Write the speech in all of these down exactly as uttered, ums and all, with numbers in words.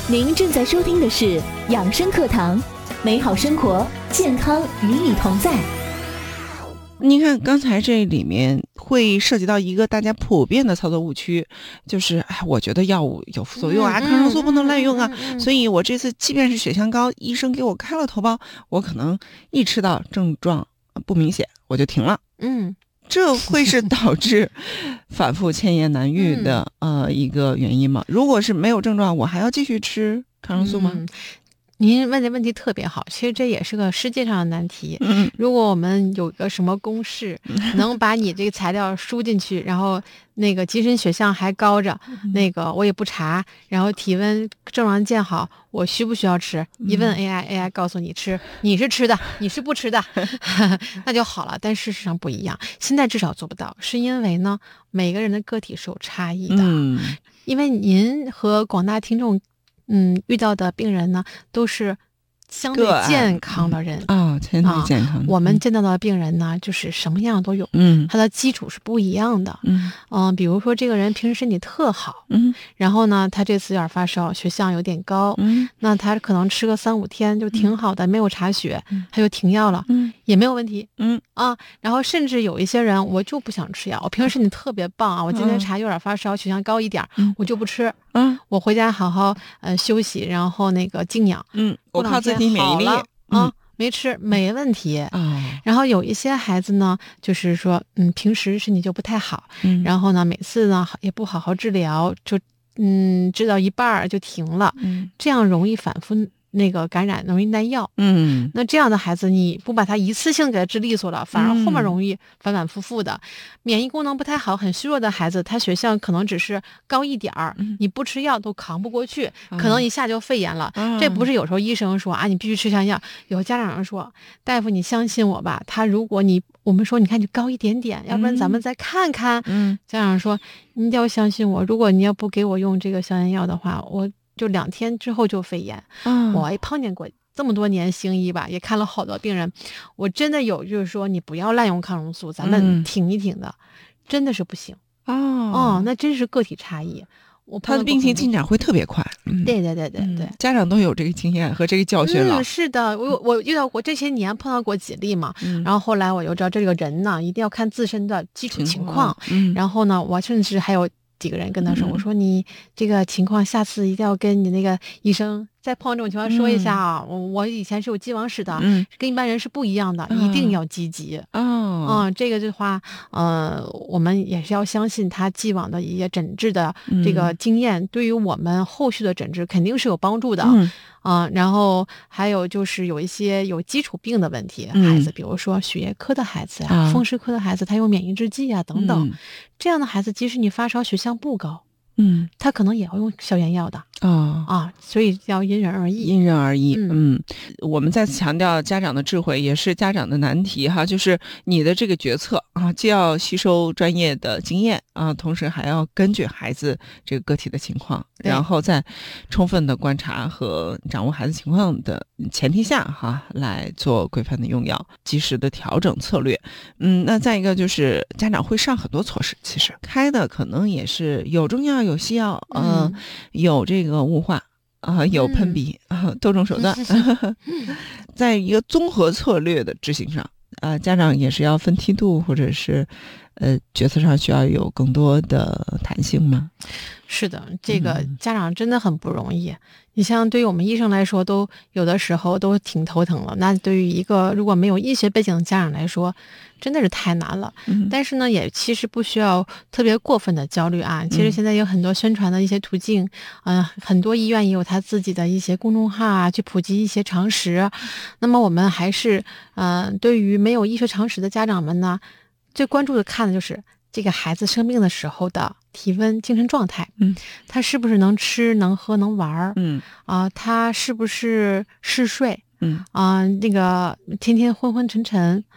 您正在收听的是养生课堂，美好生活，健康与你同在。 你看刚才这里面会涉及到一个大家普遍的操作误区，就是哎，我觉得药物有副作用啊， 嗯、 抗生素不能滥用啊、 嗯嗯嗯、 所以我这次即便是血象高，医生给我开了头孢，我可能一吃到症状不明显我就停了。 嗯， 这会是导致反复千言难愈的、嗯、呃一个原因吗？如果是没有症状，我还要继续吃抗生素吗？ 嗯，您问的问题特别好，其实这也是个世界上的难题。 嗯， 如果我们有个什么公式，能把你这个材料输进去，然后那个精神血象还高着，那个我也不查，然后体温症状见好，我需不需要吃？一问 A I，A I 告诉你吃，你是吃的，你是不吃的，那就好了。但事实上不一样，现在至少做不到，是因为呢，每个人的个体是有差异的。 嗯， 因为您和广大听众。嗯，遇到的病人呢，都是相对健康的人啊，相对健康、 啊。我们见到的病人呢，就是什么样都有， 嗯， 他的基础是不一样的， 嗯嗯、呃，比如说这个人平时身体特好， 嗯， 然后呢，他这次有点发烧，血象有点高， 嗯， 那他可能吃个三五天就挺好的，嗯、没有查血，嗯、他就停药了， 嗯， 也没有问题， 嗯啊，然后甚至有一些人，我就不想吃药，我平时身体特别棒啊，我今天查有点发烧，血象高一点， 嗯、 我就不吃。 嗯， 我回家好好呃休息，然后那个静养。 嗯，我靠自体免疫力啊、 嗯，没吃没问题啊、 哦。 然后有一些孩子呢，就是说，嗯，平时身体就不太好， 嗯， 然后呢，每次呢也不好好治疗，就嗯治到一半就停了， 嗯， 这样容易反复那个感染，容易耐药。 嗯， 那这样的孩子，你不把他一次性给他治利索了，反而后面容易反反复复的。嗯、免疫功能不太好、很虚弱的孩子，他血象可能只是高一点儿，嗯、你不吃药都扛不过去，嗯、可能一下就肺炎了。嗯、这不是有时候医生说啊，你必须吃上药。有家长说，大夫你相信我吧，他如果你我们说你看你高一点点，要不然咱们再看看。嗯，家长说你一定要相信我，如果你要不给我用这个消炎药的话，我就两天之后就肺炎。嗯，我也碰见过。这么多年行医吧，也看了好多病人，我真的有就是说你不要滥用抗生素，咱们挺一挺的，嗯、真的是不行哦哦，那真是个体差异。我他的病情进展会特别快， 嗯、对对对对对、嗯， 家长都有这个经验和这个教训了。 嗯，是的，我我遇到过这些年碰到过几例嘛，嗯、然后后来我又知道这个人呢一定要看自身的基础情况，嗯、然后呢，我甚至还有几个人跟他说，嗯、我说你这个情况下次一定要跟你那个医生。再碰到这种情况说一下啊，嗯、我以前是有既往史的，嗯、跟一般人是不一样的，嗯、一定要积极。哦，嗯，这个的话，呃，我们也是要相信他既往的一些诊治的这个经验，嗯、对于我们后续的诊治肯定是有帮助的。嗯，啊、呃，然后还有就是有一些有基础病的问题，嗯、孩子，比如说血液科的孩子啊，风湿科的孩子，他有免疫制剂啊等等，嗯、这样的孩子，即使你发烧血象不高。嗯，他可能也要用消炎药的啊、哦、啊，所以要因人而异， 因人而异。嗯, 嗯， 我们再次强调家长的智慧，也是家长的难题哈，就是你的这个决策啊，既要吸收专业的经验啊，同时还要根据孩子这个个体的情况，然后在充分的观察和掌握孩子情况的前提下哈，来做规范的用药，及时的调整策略。嗯，那再一个就是家长会上很多措施，其实开的可能也是有中药。有西药，呃、嗯，有这个雾化啊、呃，有喷鼻啊、嗯，多种手段，在一个综合策略的执行上啊、呃，家长也是要分梯度，或者是呃决策上需要有更多的弹性吗？ 是的，这个家长真的很不容易。嗯、你像对于我们医生来说，都有的时候都挺头疼了。那对于一个如果没有医学背景的家长来说，真的是太难了。嗯、但是呢，也其实不需要特别过分的焦虑啊。其实现在有很多宣传的一些途径，嗯、呃，很多医院也有他自己的一些公众号啊，去普及一些常识。那么我们还是，嗯、呃，对于没有医学常识的家长们呢，最关注的看的就是这个孩子生病的时候的体温、精神状态，嗯，他是不是能吃、能喝、能玩，嗯啊、呃，他是不是嗜睡，嗯啊、呃，那个天天昏昏沉沉，嗯，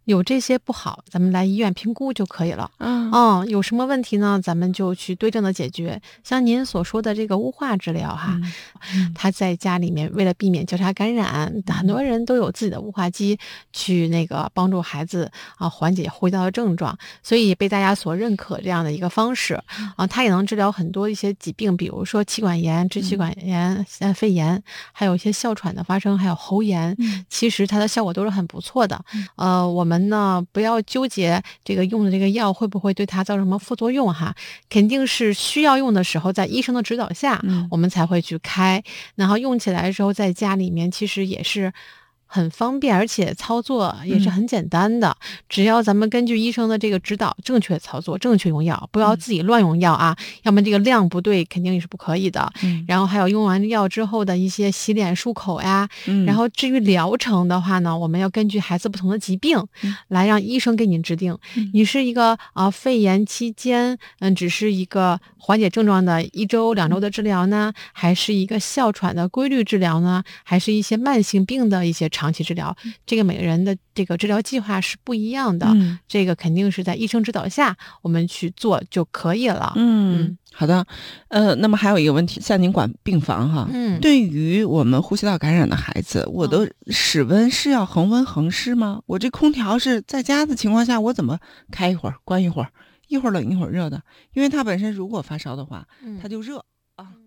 有这些不好，咱们来医院评估就可以了。 嗯嗯，有什么问题呢？咱们就去对症的解决。像您所说的这个雾化治疗哈， 嗯、 他在家里面为了避免交叉感染，嗯、很多人都有自己的雾化机，去那个帮助孩子啊缓解呼吸道的症状，所以被大家所认可这样的一个方式啊，它也能治疗很多一些疾病，比如说气管炎、支气管炎、嗯、肺炎，还有一些哮喘的发生，还有喉炎， 嗯、 其实它的效果都是很不错的。 嗯、 呃，我们呢不要纠结这个用的这个药会不会对它造成什么副作用哈，肯定是需要用的时候，在医生的指导下， 嗯、 我们才会去开，然后用起来的时候，在家里面其实也是很方便，而且操作也是很简单的、嗯、只要咱们根据医生的这个指导正确操作，正确用药，不要自己乱用药啊、嗯、要么这个量不对肯定也是不可以的、嗯、然后还有用完药之后的一些洗脸漱口呀、嗯、然后至于疗程的话呢，我们要根据孩子不同的疾病、嗯、来让医生给你制定、嗯、你是一个啊、呃、肺炎期间嗯只是一个缓解症状的一周两周的治疗呢、嗯、还是一个哮喘的规律治疗呢，还是一些慢性病的一些长期治疗，这个每个人的这个治疗计划是不一样的、嗯、这个肯定是在医生指导下我们去做就可以了。 嗯, 嗯好的。呃，那么还有一个问题，像您管病房哈， 嗯， 对于我们呼吸道感染的孩子，我的室温是要恒温恒湿吗？我这空调是在家的情况下，我怎么开一会儿关一会儿，一会儿冷一会儿热的？因为他本身如果发烧的话，他就热、嗯、啊。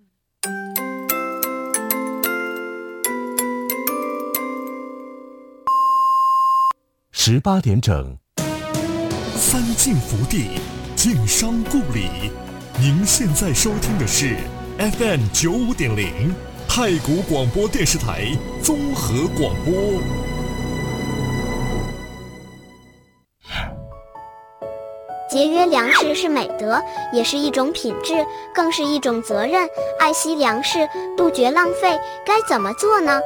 十八点整，三晋福地，晋商故里。您现在收听的是 F M 九五点零太谷广播电视台综合广播。 节约粮食是美德，也是一种品质，更是一种责任。爱惜粮食，杜绝浪费，该怎么做呢？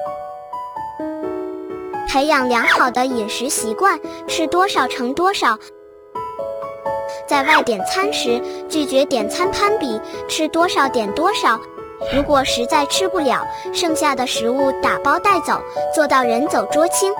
培养良好的饮食习惯，吃多少盛多少。在外点餐时，拒绝点餐攀比，吃多少点多少。如果实在吃不了，剩下的食物打包带走，做到人走桌清。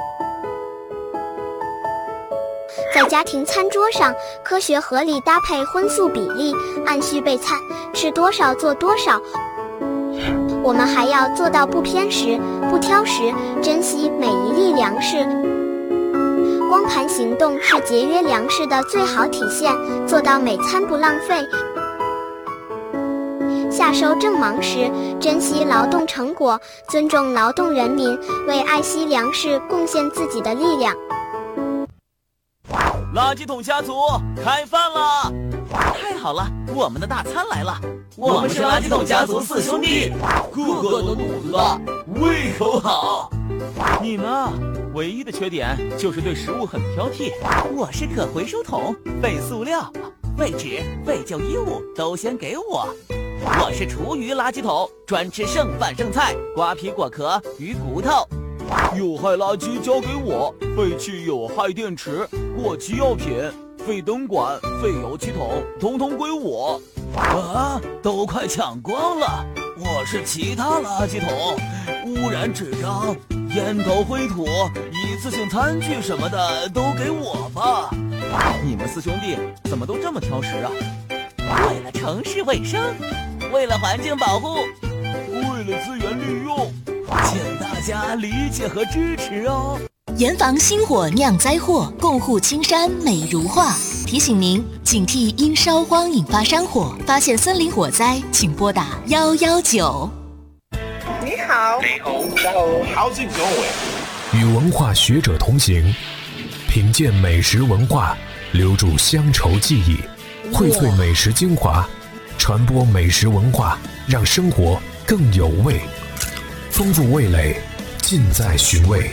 在家庭餐桌上，科学合理搭配荤素比例，按需备餐，吃多少做多少。我们还要做到不偏食、不挑食，珍惜每一粒粮食。光盘行动是节约粮食的最好体现，做到每餐不浪费。夏收正忙时，珍惜劳动成果，尊重劳动人民，为爱惜粮食贡献自己的力量。 垃圾桶家族开饭了！太好了，我们的大餐来了！我们是垃圾桶家族四兄弟，个个都肚子大，胃口好。你呢？唯一的缺点就是对食物很挑剔。我是可回收桶，废塑料、废纸、废旧衣物都先给我。我是厨余垃圾桶，专吃剩饭剩菜、瓜皮果壳、鱼骨头。有害垃圾交给我，废弃有害电池、过期药品、废灯管、废油漆桶，统统归我。啊，都快抢光了！我是其他垃圾桶，污染纸张、烟头灰土、一次性餐具什么的都给我吧。你们四兄弟怎么都这么挑食啊？为了城市卫生，为了环境保护，为了资源利用，请大家理解和支持哦。 严防星火酿灾祸，共护青山美如画。提醒您，警惕因烧荒引发山火，发现森林火灾，请拨打一一九。 你好，你好，好，好， 与文化学者同行，品鉴美食文化，留住乡愁记忆，荟萃美食精华，传播美食文化，让生活更有味，丰富味蕾，尽在寻味。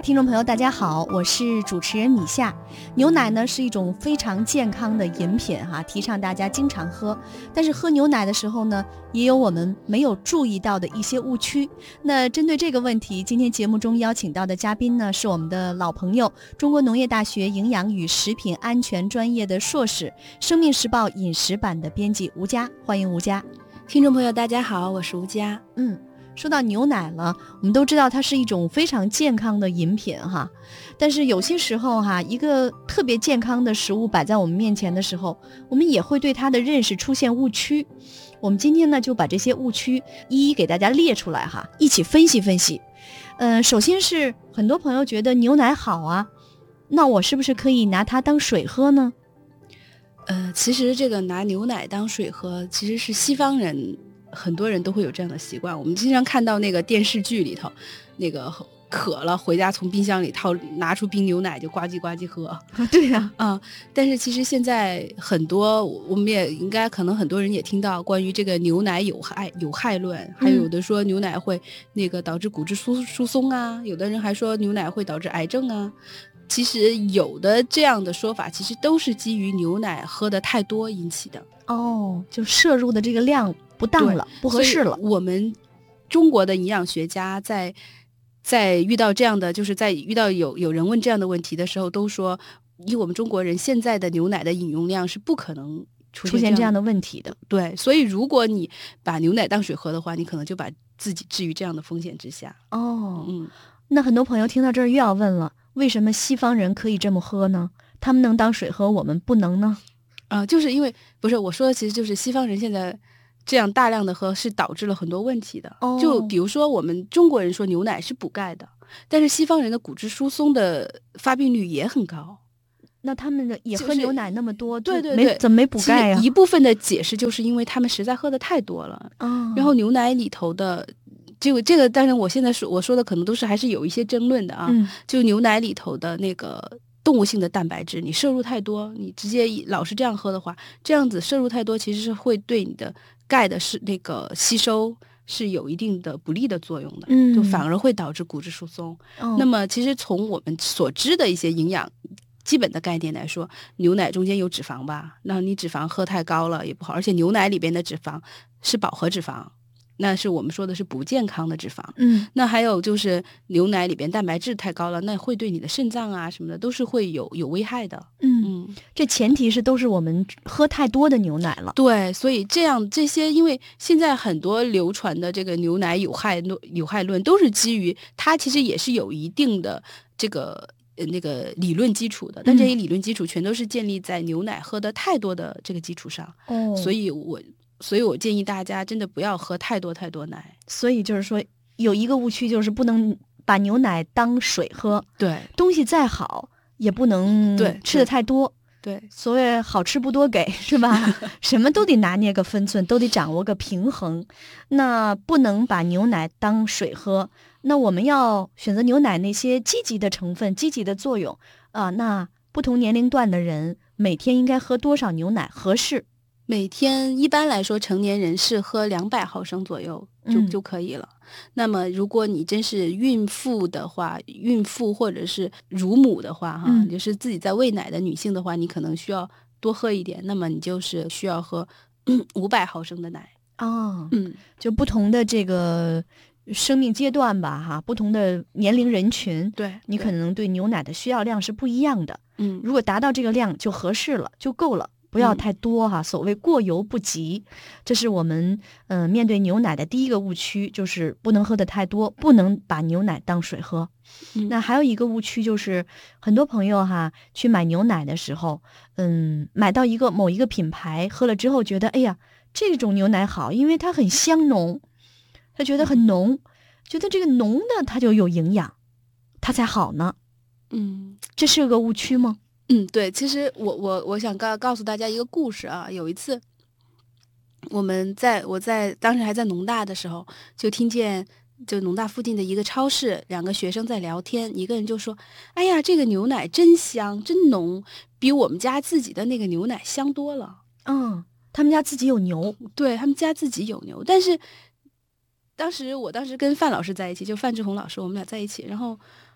听众朋友大家好，我是主持人米夏。牛奶呢是一种非常健康的饮品哈，提倡大家经常喝。但是喝牛奶的时候呢，也有我们没有注意到的一些误区。那针对这个问题，今天节目中邀请到的嘉宾呢是我们的老朋友，中国农业大学营养与食品安全专业的硕士，生命时报饮食版的编辑吴佳，欢迎吴佳。 听众朋友大家好，我是吴佳。 嗯。说到牛奶了，我们都知道它是一种非常健康的饮品哈，但是有些时候哈，一个特别健康的食物摆在我们面前的时候，我们也会对它的认识出现误区。我们今天呢就把这些误区一一给大家列出来哈，一起分析分析。呃，首先是很多朋友觉得牛奶好啊，那我是不是可以拿它当水喝呢？ 呃，其实这个拿牛奶当水喝，其实是西方人。很多人都会有这样的习惯，我们经常看到那个电视剧里头，那个渴了回家从冰箱里掏拿出冰牛奶就呱唧呱唧喝啊， 对呀、 啊，啊、嗯，但是其实现在很多我们也应该可能很多人也听到关于这个牛奶有害有害论，还有的说牛奶会那个导致骨质疏疏松啊，有的人还说牛奶会导致癌症啊。其实有的这样的说法，其实都是基于牛奶喝的太多引起的。 哦，就摄入的这个量不当了，不合适了。 我们中国的营养学家在在遇到这样的，就是在遇到有有人问这样的问题的时候，都说以我们中国人现在的牛奶的饮用量是不可能出现出现这样的问题的。 对，所以如果你把牛奶当水喝的话，你可能就把自己置于这样的风险之下。 哦， 嗯， 那很多朋友听到这儿又要问了，为什么西方人可以这么喝呢？他们能当水喝，我们不能呢？ 啊、呃，就是因为不是我说的，其实就是西方人现在这样大量的喝是导致了很多问题的。 哦， 就比如说我们中国人说牛奶是补钙的，但是西方人的骨质疏松的发病率也很高。 那他们的也喝牛奶那么多， 就是、对对对，怎么没补钙呀？ 一部分的解释就是因为他们实在喝的太多了。 哦， 然后牛奶里头的这个这个，当然我现在说我说的可能都是还是有一些争论的啊。 嗯， 就牛奶里头的那个动物性的蛋白质，你摄入太多，你直接老是这样喝的话，这样子摄入太多，其实是会对你的钙的是那个吸收是有一定的不利的作用的， 嗯， 就反而会导致骨质疏松。 哦， 那么其实从我们所知的一些营养基本的概念来说，牛奶中间有脂肪吧，那你脂肪喝太高了也不好，而且牛奶里边的脂肪是饱和脂肪。那是我们说的是不健康的脂肪。 嗯， 那还有就是牛奶里边蛋白质太高了，那会对你的肾脏啊什么的都是会有有危害的。 嗯嗯，这前提是都是我们喝太多的牛奶了。 对，所以这样这些，因为现在很多流传的这个牛奶有害有害论，都是基于它其实也是有一定的这个呃那个理论基础的，但这些理论基础全都是建立在牛奶喝的太多的这个基础上。 哦， 所以我。所以我建议大家真的不要喝太多太多奶。 所以就是说有一个误区，就是不能把牛奶当水喝。 对， 东西再好也不能对吃的太多。 对， 所谓好吃不多给，是吧？什么都得拿捏个分寸，都得掌握个平衡。那不能把牛奶当水喝。那我们要选择牛奶那些积极的成分、积极的作用啊、呃。那不同年龄段的人每天应该喝多少牛奶合适？ 每天一般来说，成年人是喝两百毫升左右就、嗯、就可以了。那么，如果你真是孕妇的话，孕妇或者是乳母的话，哈、嗯，就是自己在喂奶的女性的话，你可能需要多喝一点。那么，你就是需要喝五百毫升的奶。 哦， 嗯， 就不同的这个生命阶段吧，哈，不同的年龄人群， 对你可能对牛奶的需要量是不一样的。 嗯， 如果达到这个量就合适了，就够了。不要太多哈、嗯，所谓过犹不及，这是我们嗯、呃、面对牛奶的第一个误区，就是不能喝的太多，不能把牛奶当水喝。 嗯、 那还有一个误区就是，很多朋友哈去买牛奶的时候，嗯，买到一个某一个品牌，喝了之后觉得，哎呀，这种牛奶好，因为它很香浓，他觉得很浓，觉得这个浓的它就有营养，它才好呢。 嗯， 这是个误区吗？ 嗯，对，其实我我我想告告诉大家一个故事啊。有一次，我们在我在当时还在农大的时候，就听见就农大附近的一个超市，两个学生在聊天，一个人就说：“哎呀，这个牛奶真香，真浓，比我们家自己的那个牛奶香多了。” 嗯，他们家自己有牛， 对他们家自己有牛，但是当时我当时跟范老师在一起，就范志红老师，我们俩在一起，然后。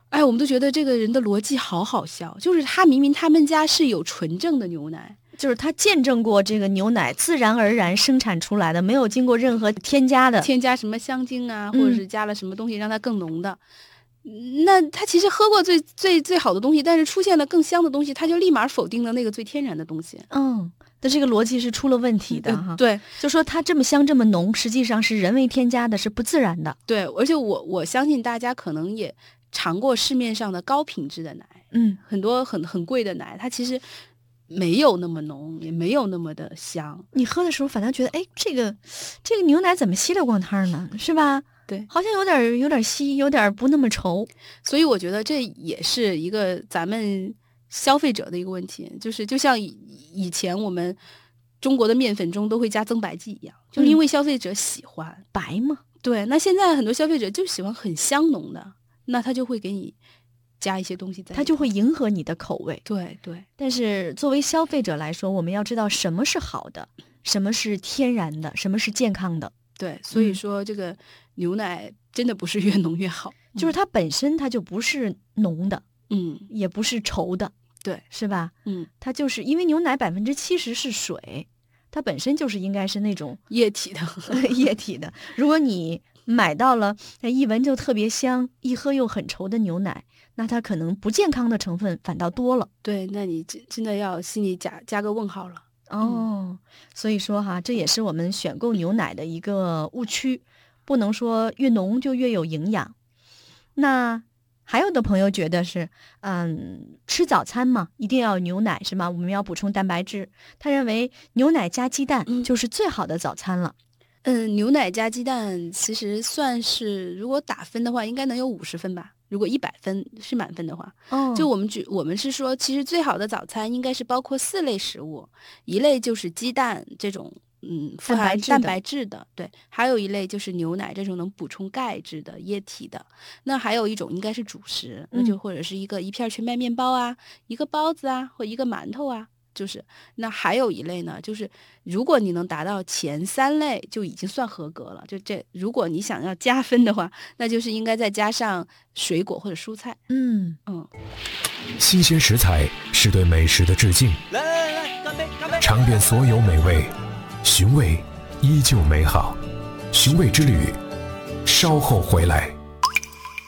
哎，我们都觉得这个人的逻辑好好笑，就是他明明他们家是有纯正的牛奶。 就是他见证过这个牛奶自然而然生产出来的，没有经过任何添加的， 添加什么香精啊，或者是加了什么东西让它更浓的。嗯、那他其实喝过最最最好的东西，但是出现了更香的东西，他就立马否定了那个最天然的东西。 嗯，但这个逻辑是出了问题的哈、 呃。对， 就说它这么香这么浓，实际上是人为添加的，是不自然的。 对，而且我我相信大家可能也尝过市面上的高品质的奶， 嗯， 很多很很贵的奶，它其实没有那么浓，也没有那么的香。 你喝的时候反倒觉得，哎，这个这个牛奶怎么稀里咣汤呢？是吧？ 对， 好像有点有点稀，有点不那么稠。 所以我觉得这也是一个咱们消费者的一个问题，就是就像以前我们中国的面粉中都会加增白剂一样，就是因为消费者喜欢、 嗯、白嘛。 对，那现在很多消费者就喜欢很香浓的，那他就会给你加一些东西在， 它就会迎合你的口味。 对对。 但是作为消费者来说，我们要知道什么是好的，什么是天然的，什么是健康的。 对，所以说这个牛奶真的不是越浓越好， 嗯、就是它本身它就不是浓的， 嗯， 也不是稠的， 对， 是吧？ 嗯， 它就是因为牛奶百分之七十是水，它本身就是应该是那种液体的液体的。如果你买到了一闻就特别香，一喝又很稠的牛奶，那它可能不健康的成分反倒多了。 对，那你真真的要心里加加个问号了。 哦，所以说哈，这也是我们选购牛奶的一个误区，不能说越浓就越有营养。那还有的朋友觉得是，嗯，吃早餐嘛，一定要有牛奶是吗？我们要补充蛋白质。他认为牛奶加鸡蛋就是最好的早餐了。 嗯，牛奶加鸡蛋其实算是，如果打分的话，应该能有五十分吧。如果一百分是满分的话， 哦， 就我们举我们是说，其实最好的早餐应该是包括四类食物，一类就是鸡蛋这种，嗯，富含蛋白质的，对，还有一类就是牛奶这种能补充钙质的液体的，那还有一种应该是主食，那就或者是一个一片全麦面包啊，一个包子啊，或一个馒头啊。就是那还有一类呢，就是如果你能达到前三类就已经算合格了。就这，如果你想要加分的话，那就是应该再加上水果或者蔬菜。 嗯嗯， 新鲜食材是对美食的致敬。 来来来，干杯干杯！ 尝遍所有美味，寻味依旧美好。寻味之旅，稍后回来。